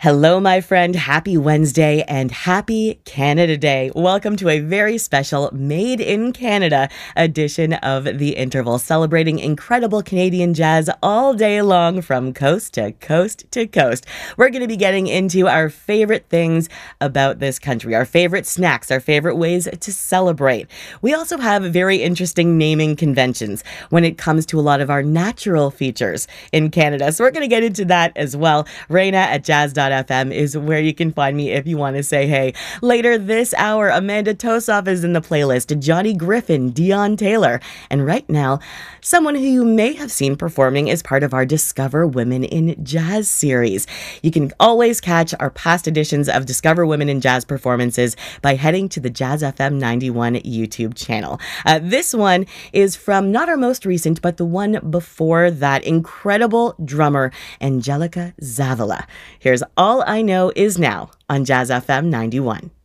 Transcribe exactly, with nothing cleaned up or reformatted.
Hello, my friend. Happy Wednesday and happy Canada Day. Welcome to a very special Made in Canada edition of The Interval, celebrating incredible Canadian jazz all day long from coast to coast to coast. We're going to be getting into our favorite things about this country, our favorite snacks, our favorite ways to celebrate. We also have very interesting naming conventions when it comes to a lot of our natural features in Canada. So we're going to get into that as well. Raina at jazz dot f m is where you can find me if you want to say hey. Later this hour, Amanda Tosoff is in the playlist, Johnny Griffin, Dion Taylor, and right now, someone who you may have seen performing is part of our Discover Women in Jazz series. You can always catch our past editions of Discover Women in Jazz performances by heading to the Jazz F M ninety-one YouTube channel. Uh, this one is from not our most recent, but the one before that, incredible drummer, Angelica Zavala. Here's All I Know Is Now on Jazz F M ninety-one.